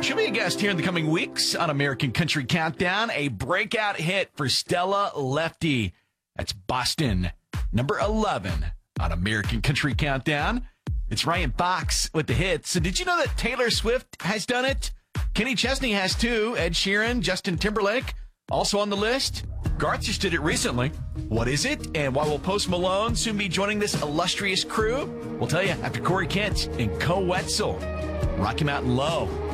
She'll be a guest here in the coming weeks on American Country Countdown. A breakout hit for Stella Lefty. That's Boston, number 11 on American Country Countdown. It's Ryan Fox with the hits. So did you know that Taylor Swift has done it? Kenny Chesney has too. Ed Sheeran, Justin Timberlake, also on the list. Garth just did it recently. What is it? And why will Post Malone soon be joining this illustrious crew? We'll tell you after Corey Kent and Co Wetzel. Rocky Mountain Low.